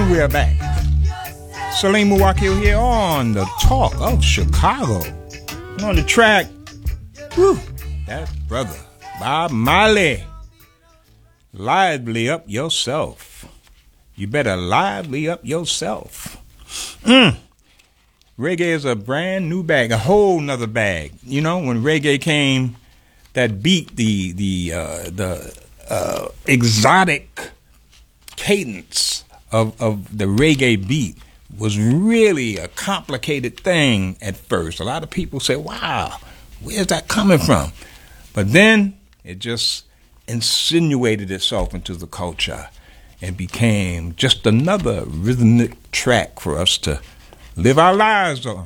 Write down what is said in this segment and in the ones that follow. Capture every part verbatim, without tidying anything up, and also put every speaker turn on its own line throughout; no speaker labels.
we're back. Salim Muwakil here on the Talk of Chicago. And on the track, whew, that brother, Bob Marley. Lively up yourself. You better lively up yourself. Mm. Reggae is a brand new bag, a whole nother bag. You know, when reggae came, that beat, the the uh, the uh, exotic cadence of, of the reggae beat was really a complicated thing at first. A lot of people say, wow, where's that coming from? But then it just insinuated itself into the culture and became just another rhythmic track for us to live our lives on.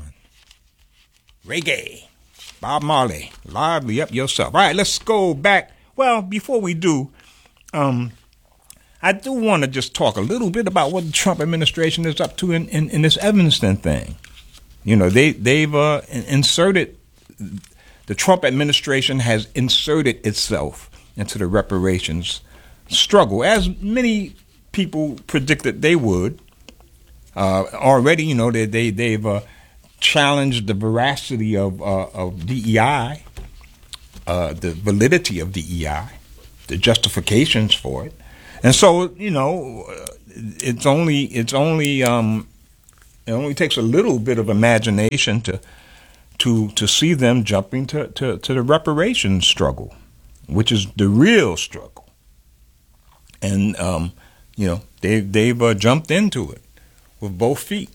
Reggae. Bob Marley. Lively up yourself. All right, let's go back. Well, before we do, um, I do want to just talk a little bit about what the Trump administration is up to in, in, in this Evanston thing. You know, they, they've uh, inserted, the Trump administration has inserted itself into the reparations struggle, as many people predicted they would. Uh, already, you know, they, they, they've uh, challenged the veracity of, uh, of D E I, uh, the validity of D E I, the justifications for it. And so, you know, it's only it's only um, it only takes a little bit of imagination to to to see them jumping to, to, to the reparations struggle, which is the real struggle. And um, you know, they they've uh, jumped into it with both feet.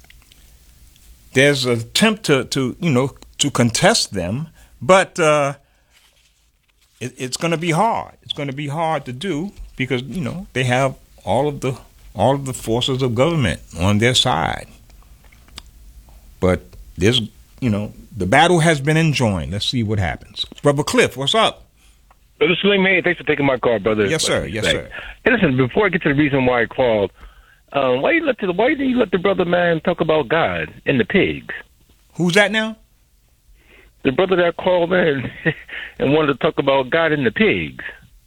There's an attempt to, to you know to contest them, but uh, it, it's going to be hard. It's going to be hard to do. Because, you know, they have all of the all of the forces of government on their side. But there's, you know, the battle has been enjoined. Let's see what happens. Brother Cliff, what's up?
Brother Slim, hey, thanks for taking my call, brother.
Yes, sir. Yes, sir.
Hey, listen, before I get to the reason why I called, um, why you let the, why did you let the brother man talk about God and the pigs?
Who's that now?
The brother that called in and wanted to talk about God and the pigs.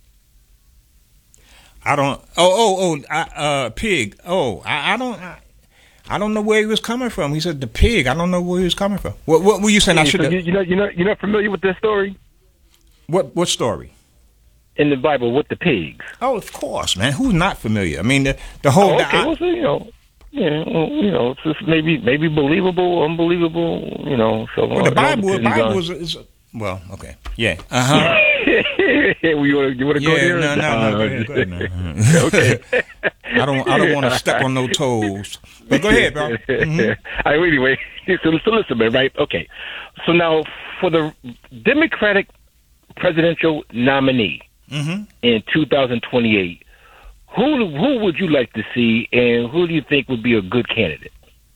I don't. Oh, oh, oh. I, uh, pig. Oh, I, I don't. I, I don't know where he was coming from. He said the pig. I don't know where he was coming from. What? What were you saying?
Hey,
I should.
So you, you know, you know, you're not familiar with this story?
What? What story?
In the Bible with the pigs.
Oh, of course, man. Who's not familiar? I mean, the the whole.
Oh, okay,
the, I,
well, so, you know, yeah, well, you know, it's just maybe maybe believable, unbelievable. You know, so
well, the Bible. The Bible
on.
is, is. Well, okay. Yeah. Uh huh.
you want to go
yeah,
there?
No, no, no. Go ahead, go ahead, man. Okay. I don't. I don't want to step on no toes. But go ahead, bro. Mm-hmm.
All right, anyway, so, so listen, man. Right? Okay. So now, for the Democratic presidential nominee
mm-hmm.
in two thousand twenty-eight, who who would you like to see, and who do you think would be a good candidate?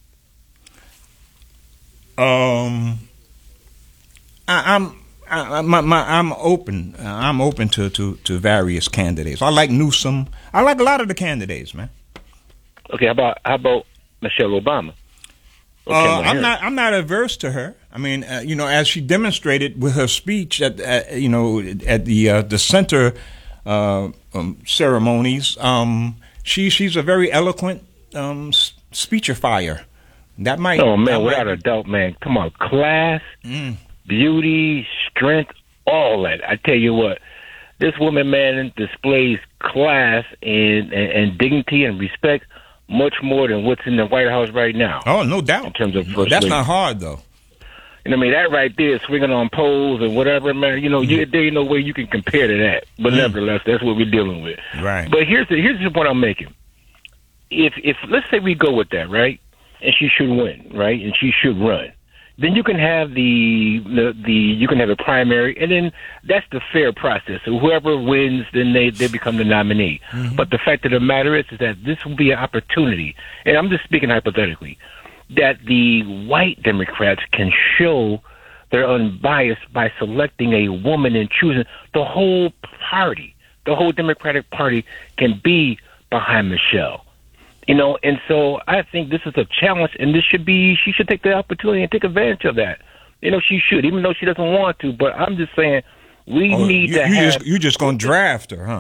Um. I, I'm I, my, my, I'm open. Uh, I'm open to, to, to various candidates. I like Newsom. I like a lot of the candidates, man.
Okay, how about how about Michelle Obama?
Uh, I'm not. I'm not averse to her. I mean, uh, you know, as she demonstrated with her speech at, at you know, at the uh, the center uh, um, ceremonies. Um, she she's a very eloquent um, speechifier. That might.
Oh man,
that
without
might,
a doubt, man. Come on, class.
Mm.
Beauty, strength, all that. I tell you what, this woman, man, displays class and, and, and dignity and respect much more than what's in the White House right now.
Oh, no doubt.
In terms of
no, that's not hard, though.
You know what I mean? That right there, swinging on poles and whatever, man. You know, mm. you, there ain't no way you can compare to that. But mm. nevertheless, that's what we're dealing with.
Right.
But here's the here's the point I'm making. If if let's say we go with that, right, and she should win, right, and she should run. Then you can have the, the the you can have a primary, and then that's the fair process. So whoever wins, then they, they become the nominee. Mm-hmm. But the fact of the matter is, is that this will be an opportunity, and I'm just speaking hypothetically, that the white Democrats can show they're unbiased by selecting a woman and choosing the whole party. The whole Democratic Party can be behind Michelle. You know, and so I think this is a challenge, and this should be, she should take the opportunity and take advantage of that. You know, she should, even though she doesn't want to, but I'm just saying we
oh,
need
you,
to
you
have...
Just, you just going to draft her, huh?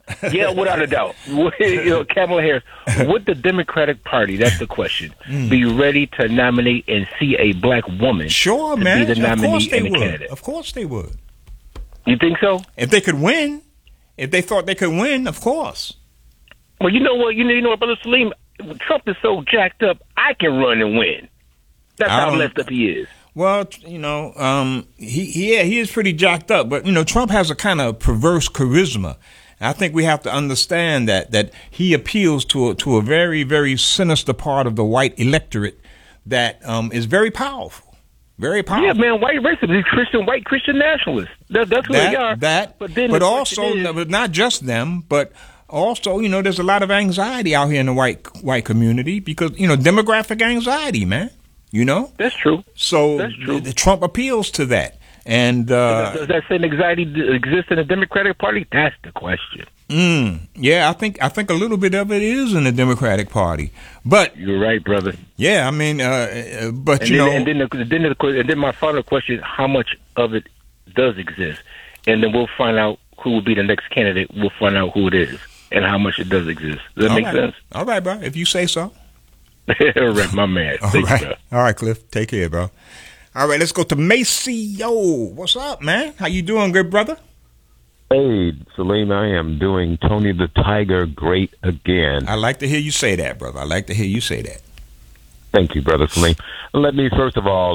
Yeah, without a doubt. You know, Kamala Harris, would the Democratic Party, that's the question, mm. be ready to nominate and see a black woman
sure,
to
man.
be the nominee
of course they
and the
would.
candidate?
Of course they would.
You think so?
If they could win, if they thought they could win, of course.
Well, you know what, you know, you know what, Brother Salim, Trump is so jacked up, I can run and win. That's how messed up he is.
Well, you know, um, he yeah, he is pretty jacked up, but you know, Trump has a kind of perverse charisma. And I think we have to understand that that he appeals to a, to a very very sinister part of the white electorate that um, is very powerful, very powerful.
Yeah, man, white racists, these Christian white Christian nationalists. That, that's who
that,
they are.
That,
but then,
but
the
also,
is,
but not just them, but. Also, you know, there's a lot of anxiety out here in the white white community because, you know, demographic anxiety, man. You know?
That's true.
So
That's true.
The, Trump appeals to that. And uh,
does that same anxiety exist in the Democratic Party? That's the question.
Mm, yeah, I think I think a little bit of it is in the Democratic Party. But
you're right, brother.
Yeah, I mean, uh, but
and
you
then,
know,
and then, the, then the, and then my final question is how much of it does exist, and then we'll find out who will be the next candidate. We'll find out who it is. And how much it does exist. Does that
All
make
right.
sense?
All right, bro. If you say so.
All right, my man.
All
Thank
right.
you, bro.
All right, Cliff. Take care, bro. All right, let's go to Macy. Yo, what's up, man? How you doing, good brother?
Hey, Salim, I am doing Tony the Tiger great again.
I like to hear you say that, brother. I like to hear you say that.
Thank you, brother Salim. Let me, first of all,